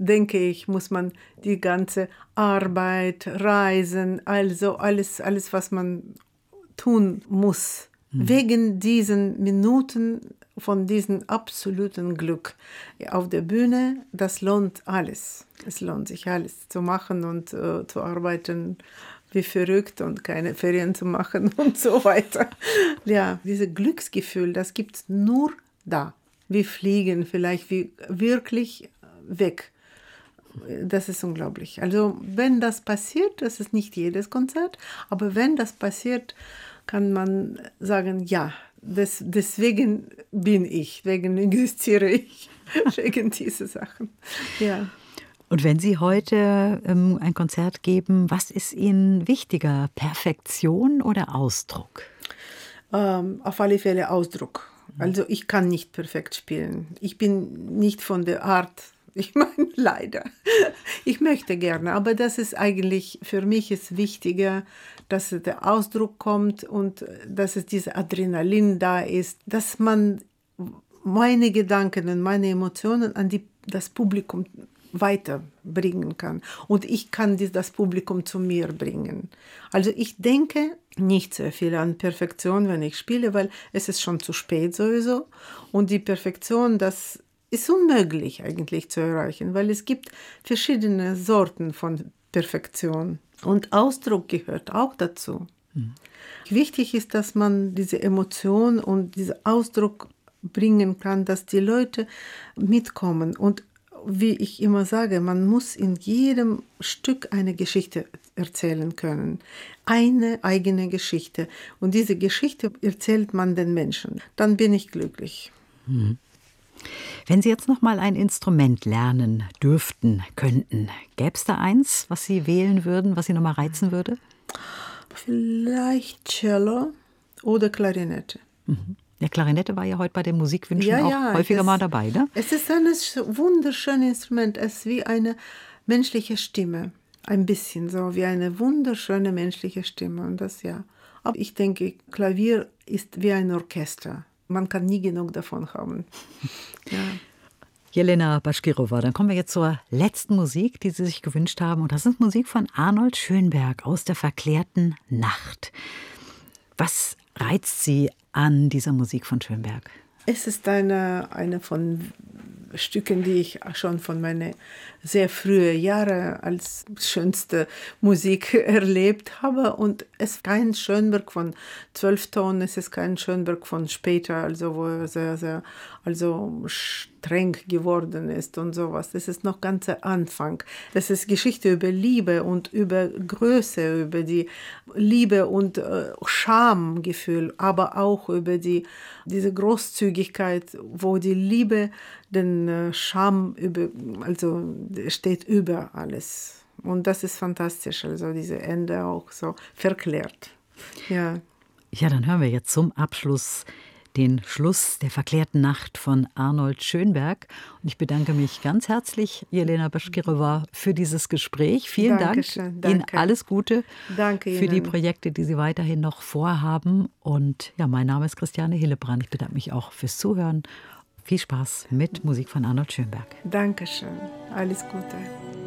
denke ich, muss man die ganze Arbeit, Reisen, also alles, was man tun muss, wegen diesen Minuten von diesem absoluten Glück auf der Bühne, das lohnt alles. Es lohnt sich alles zu machen und zu arbeiten wie verrückt und keine Ferien zu machen und so weiter. Ja, dieses Glücksgefühl, das gibt es nur da. Wir fliegen vielleicht wirklich weg. Das ist unglaublich. Also wenn das passiert, das ist nicht jedes Konzert, aber wenn das passiert, kann man sagen, ja, deswegen bin ich, deswegen existiere ich, wegen dieser Sachen. Ja. Und wenn Sie heute ein Konzert geben, was ist Ihnen wichtiger, Perfektion oder Ausdruck? Auf alle Fälle Ausdruck. Also ich kann nicht perfekt spielen. Ich bin nicht von der Art, ich meine leider. Ich möchte gerne, aber das ist eigentlich, für mich ist wichtiger, dass der Ausdruck kommt und dass es dieses Adrenalin da ist, dass man meine Gedanken und meine Emotionen an das Publikum weiterbringen kann. Und ich kann das Publikum zu mir bringen. Also ich denke nicht sehr viel an Perfektion, wenn ich spiele, weil es ist schon zu spät sowieso. Und die Perfektion, das ist unmöglich eigentlich zu erreichen, weil es gibt verschiedene Sorten von Perfektion. Und Ausdruck gehört auch dazu. Wichtig ist, dass man diese Emotion und diesen Ausdruck bringen kann, dass die Leute mitkommen. Und wie ich immer sage, man muss in jedem Stück eine Geschichte erzählen können. Eine eigene Geschichte. Und diese Geschichte erzählt man den Menschen. Dann bin ich glücklich. Wenn Sie jetzt noch mal ein Instrument lernen dürften, könnten, gäbe es da eins, was Sie wählen würden, was Sie noch mal reizen würde? Vielleicht Cello oder Klarinette. Der Klarinette war ja heute bei den Musikwünschen auch häufiger mal dabei, ne? Es ist ein wunderschönes Instrument. Es ist wie eine menschliche Stimme. Ein bisschen so, wie eine wunderschöne menschliche Stimme. Und das ja. Aber ich denke, Klavier ist wie ein Orchester. Man kann nie genug davon haben. Ja. Jelena Baschkirova, dann kommen wir jetzt zur letzten Musik, die Sie sich gewünscht haben. Und das ist Musik von Arnold Schönberg aus der verklärten Nacht. Was reizt Sie an dieser Musik von Schönberg? Es ist eine von Stücken, die ich schon von meinen sehr frühen Jahren als schönste Musik erlebt habe. Und es ist kein Schönberg von 12 Tonen, es ist kein Schönberg von später, also wo er sehr, sehr streng geworden ist und sowas. Das ist noch ganz der Anfang. Das ist Geschichte über Liebe und über Größe, über die Liebe und Schamgefühl, aber auch über diese Großzügigkeit, wo die Liebe den Scham steht über alles. Und das ist fantastisch, also diese Ende auch so verklärt. Ja. Ja, dann hören wir jetzt zum Abschluss den Schluss der verklärten Nacht von Arnold Schönberg. Und ich bedanke mich ganz herzlich, Jelena Baschkirova, für dieses Gespräch. Vielen Dankeschön, Dank. Ihnen alles Gute Danke für Ihnen. die Projekte, die Sie weiterhin noch vorhaben. Und ja, mein Name ist Christiane Hillebrand. Ich bedanke mich auch fürs Zuhören. Viel Spaß mit Musik von Arnold Schönberg. Dankeschön. Alles Gute.